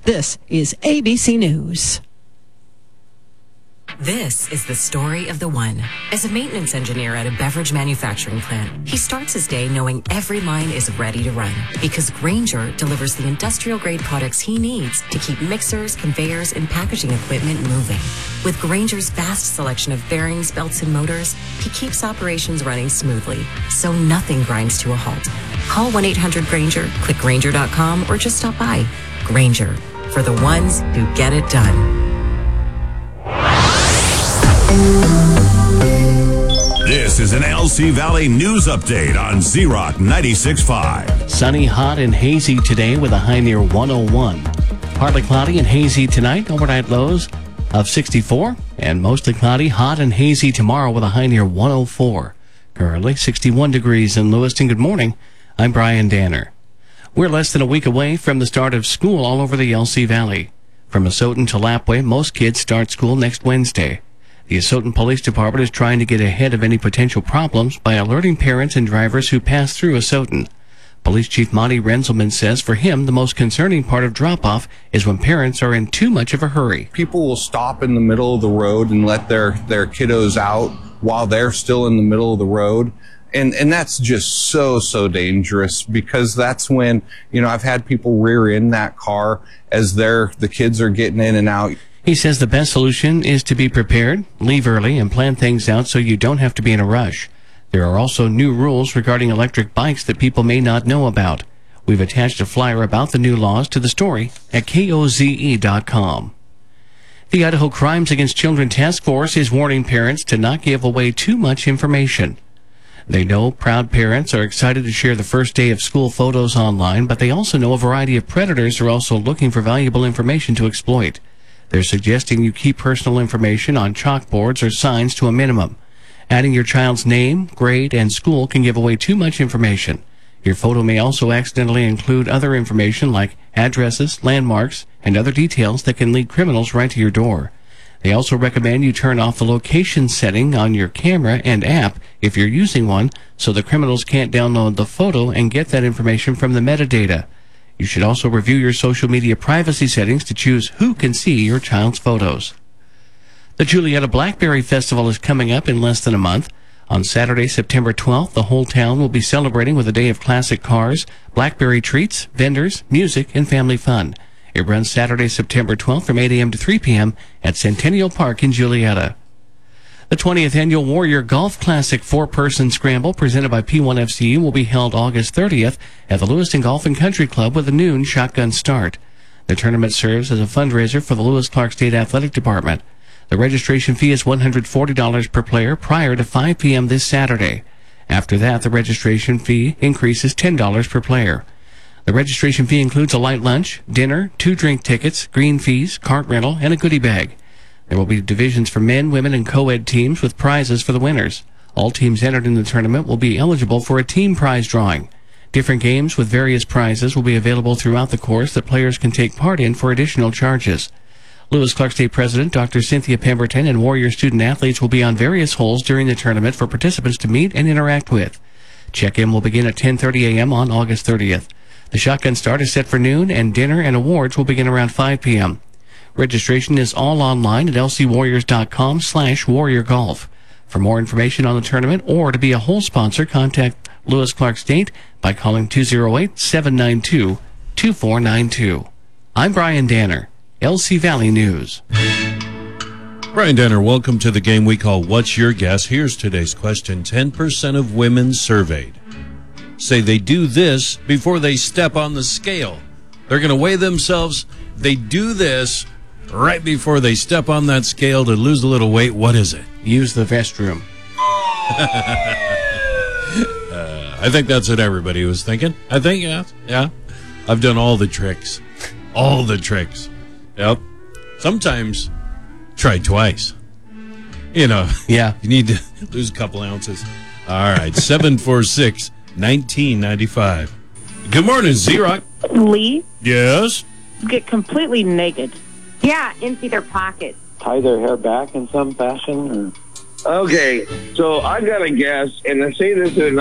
This is ABC News. This is the story of the one. As a maintenance engineer at a beverage manufacturing plant, he starts his day knowing every line is ready to run because Grainger delivers the industrial-grade products he needs to keep mixers, conveyors, and packaging equipment moving. With Grainger's vast selection of bearings, belts, and motors, he keeps operations running smoothly, so nothing grinds to a halt. Call 1-800-GRAINGER, click Grainger.com, or just stop by. Grainger, for the ones who get it done. This is an LC Valley News Update on Z-Rock 96.5. Sunny, hot, and hazy today with a high near 101. Partly cloudy and hazy tonight, overnight lows of 64. And mostly cloudy, hot, and hazy tomorrow with a high near 104. Currently 61 degrees in Lewiston. Good morning. I'm Brian Danner. We're less than a week away from the start of school all over the LC Valley. From Asotin to Lapwai, most kids start school next Wednesday. The Asotin Police Department is trying to get ahead of any potential problems by alerting parents and drivers who pass through Asotin. Police Chief Monty Renzelman says for him, the most concerning part of drop-off is when parents are in too much of a hurry. People will stop in the middle of the road and let their kiddos out while they're still in the middle of the road. And that's just so dangerous because that's when, I've had people rear in that car as the kids are getting in and out. He says the best solution is to be prepared, leave early, and plan things out so you don't have to be in a rush. There are also new rules regarding electric bikes that people may not know about. We've attached a flyer about the new laws to the story at KOZE.com. The Idaho Crimes Against Children Task Force is warning parents to not give away too much information. They know proud parents are excited to share the first day of school photos online, but they also know a variety of predators are also looking for valuable information to exploit. They're suggesting you keep personal information on chalkboards or signs to a minimum. Adding your child's name, grade, and school can give away too much information. Your photo may also accidentally include other information like addresses, landmarks, and other details that can lead criminals right to your door. They also recommend you turn off the location setting on your camera and app if you're using one so the criminals can't download the photo and get that information from the metadata. You should also review your social media privacy settings to choose who can see your child's photos. The Julietta Blackberry Festival is coming up in less than a month. On Saturday, September 12th, the whole town will be celebrating with a day of classic cars, Blackberry treats, vendors, music, and family fun. It runs Saturday, September 12th from 8 a.m. to 3 p.m. at Centennial Park in Julietta. The 20th Annual Warrior Golf Classic 4-Person Scramble presented by P1FCU will be held August 30th at the Lewiston Golf and Country Club with a noon shotgun start. The tournament serves as a fundraiser for the Lewis-Clark State Athletic Department. The registration fee is $140 per player prior to 5 p.m. this Saturday. After that, the registration fee increases $10 per player. The registration fee includes a light lunch, dinner, 2 drink tickets, green fees, cart rental, and a goodie bag. There will be divisions for men, women, and co-ed teams with prizes for the winners. All teams entered in the tournament will be eligible for a team prize drawing. Different games with various prizes will be available throughout the course that players can take part in for additional charges. Lewis-Clark State President Dr. Cynthia Pemberton and Warrior student athletes will be on various holes during the tournament for participants to meet and interact with. Check-in will begin at 10:30 a.m. on August 30th. The shotgun start is set for noon, and dinner and awards will begin around 5 p.m. Registration is all online at lcwarriors.com/warriorgolf. For more information on the tournament or to be a hole sponsor, contact Lewis-Clark State by calling 208-792-2492. I'm Brian Danner, LC Valley News. Brian Danner, welcome to the game we call What's Your Guess? Here's today's question. 10% of women surveyed say they do this before they step on the scale. They're going to weigh themselves. They do this right before they step on that scale to lose a little weight. What is it? Use the restroom. I think that's what everybody was thinking. I think, yeah. I've done all the tricks. All the tricks. Yep. Sometimes try twice. Yeah. You need to lose a couple ounces. All right. 746-1995. Good morning, Z-Rock. Lee? Yes? Get completely naked. Yeah, empty their pockets. Tie their hair back in some fashion? Okay, so I got a guess, and I say this in